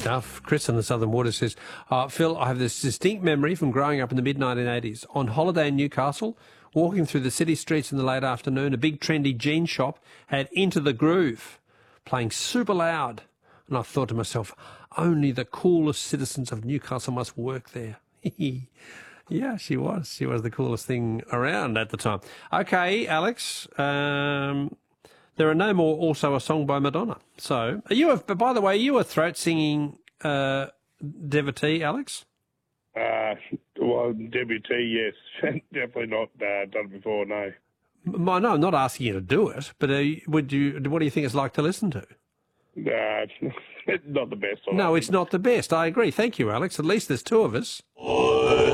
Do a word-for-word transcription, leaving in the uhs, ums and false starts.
stuff. Chris in the Southern Water says, uh, Phil, I have this distinct memory from growing up in the mid nineteen eighties. On holiday in Newcastle, walking through the city streets in the late afternoon, a big trendy jean shop had Into the Groove playing super loud. And I thought to myself, only the coolest citizens of Newcastle must work there. Yeah, she was. She was the coolest thing around at the time. Okay, Alex, um, there are no more Also a Song by Madonna. So, are you a, by the way, are you a throat singing uh, devotee, Alex? Uh, well, devotee, yes. Definitely not uh, done before, no. M- No, I'm not asking you to do it, but uh, would you? What do you think it's like to listen to? Uh, it's not the best. No, it's not the best. I agree. Thank you, Alex. At least there's two of us.